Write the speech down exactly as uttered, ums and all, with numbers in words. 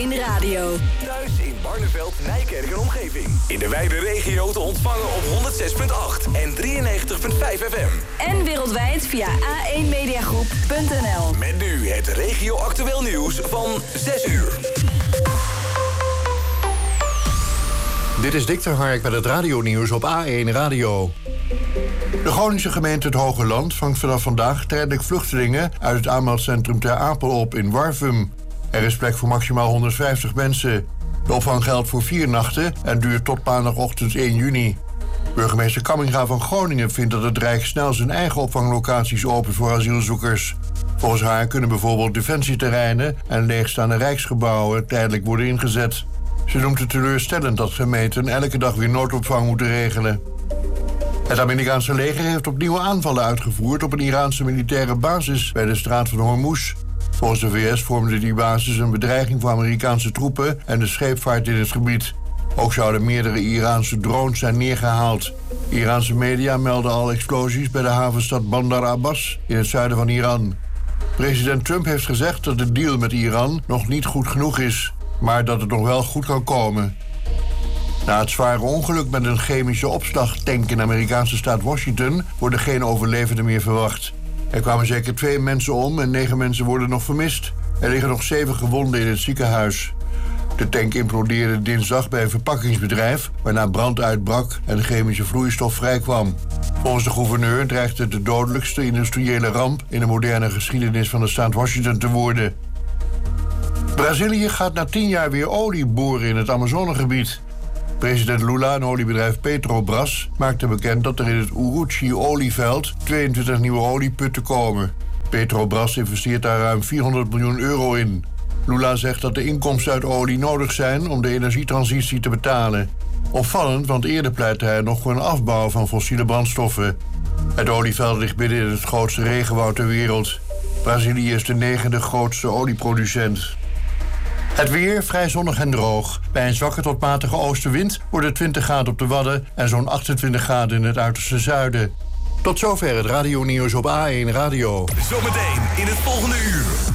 één Radio. Thuis in Barneveld, Nijkerk en omgeving. In de wijde regio te ontvangen op honderd zes komma acht en drieënnegentig komma vijf F M. En wereldwijd via a één mediagroep punt n l. Met nu het regio-actueel nieuws van zes uur. Dit is Dick ter Hark met het radionieuws op A één Radio. De Groningse gemeente Het Hoge Land vangt vanaf vandaag tijdelijk vluchtelingen uit het aanmeldcentrum Ter Apel op in Warffum. Er is plek voor maximaal honderdvijftig mensen. De opvang geldt voor vier nachten en duurt tot maandagochtend één juni. Burgemeester Kamminga van Groningen vindt dat het Rijk snel zijn eigen opvanglocaties opent voor asielzoekers. Volgens haar kunnen bijvoorbeeld defensieterreinen en leegstaande rijksgebouwen tijdelijk worden ingezet. Ze noemt het teleurstellend dat gemeenten elke dag weer noodopvang moeten regelen. Het Amerikaanse leger heeft opnieuw aanvallen uitgevoerd op een Iraanse militaire basis bij de straat van Hormuz. Volgens de V S vormde die basis een bedreiging voor Amerikaanse troepen en de scheepvaart in het gebied. Ook zouden meerdere Iraanse drones zijn neergehaald. Iraanse media melden al explosies bij de havenstad Bandar Abbas in het zuiden van Iran. President Trump heeft gezegd dat de deal met Iran nog niet goed genoeg is, maar dat het nog wel goed kan komen. Na het zware ongeluk met een chemische opslagtank in de Amerikaanse staat Washington worden geen overlevenden meer verwacht. Er kwamen zeker twee mensen om en negen mensen worden nog vermist. Er liggen nog zeven gewonden in het ziekenhuis. De tank implodeerde dinsdag bij een verpakkingsbedrijf, waarna brand uitbrak en de chemische vloeistof vrijkwam. Volgens de gouverneur dreigt het de dodelijkste industriële ramp in de moderne geschiedenis van de staat Washington te worden. Brazilië gaat na tien jaar weer olie boren in het Amazonegebied. President Lula en oliebedrijf Petrobras maakte bekend dat er in het Uruchi-olieveld tweeëntwintig nieuwe olieputten komen. Petrobras investeert daar ruim vierhonderd miljoen euro in. Lula zegt dat de inkomsten uit olie nodig zijn om de energietransitie te betalen. Opvallend, want eerder pleitte hij nog voor een afbouw van fossiele brandstoffen. Het olieveld ligt midden in het grootste regenwoud ter wereld. Brazilië is de negende grootste olieproducent. Het weer vrij zonnig en droog. Bij een zwakke tot matige oostenwind wordt het twintig graden op de Wadden en zo'n achtentwintig graden in het uiterste zuiden. Tot zover het radionieuws op A één Radio. Zometeen in het volgende uur.